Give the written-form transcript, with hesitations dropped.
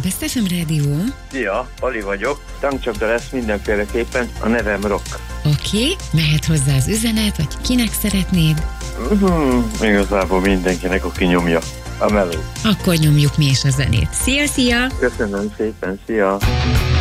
Best FM Rádió. Szia, Ali vagyok. Tankcsapda lesz mindenféleképpen, a nevem Rock. Oké, mehet hozzá az üzenet, vagy kinek szeretnéd? Igazából mindenkinek, aki nyomja a melót. Akkor nyomjuk mi is a zenét. Szia, szia! Köszönöm szépen, szia!